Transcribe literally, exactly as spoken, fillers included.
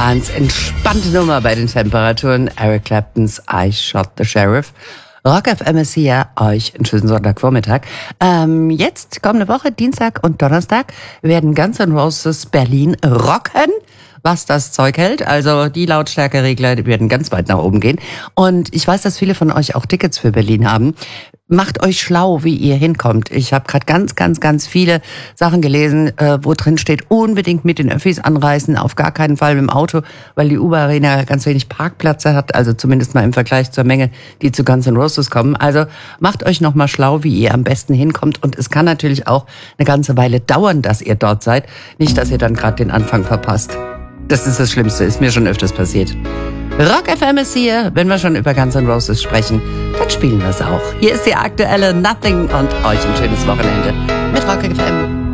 Ganz entspannte Nummer bei den Temperaturen. Eric Claptons I Shot the Sheriff. Rock F M ist hier. Euch einen schönen Sonntagvormittag. Ähm, jetzt, kommende Woche, Dienstag und Donnerstag, werden Guns N' Roses Berlin rocken, was das Zeug hält. Also die Lautstärkeregler, die werden ganz weit nach oben gehen. Und ich weiß, dass viele von euch auch Tickets für Berlin haben. Macht euch schlau, wie ihr hinkommt. Ich habe gerade ganz, ganz, ganz viele Sachen gelesen, äh, wo drin steht, unbedingt mit den Öffis anreisen, auf gar keinen Fall mit dem Auto, weil die U-Bahn-Arena ganz wenig Parkplätze hat, also zumindest mal im Vergleich zur Menge, die zu Guns N' Roses kommen. Also macht euch nochmal schlau, wie ihr am besten hinkommt. Und es kann natürlich auch eine ganze Weile dauern, dass ihr dort seid. Nicht, dass ihr dann gerade den Anfang verpasst. Das ist das Schlimmste, ist mir schon öfters passiert. Rock F M ist hier. Wenn wir schon über Guns N' Roses sprechen, dann spielen wir es auch. Hier ist die aktuelle Nothing und euch ein schönes Wochenende mit Rock F M.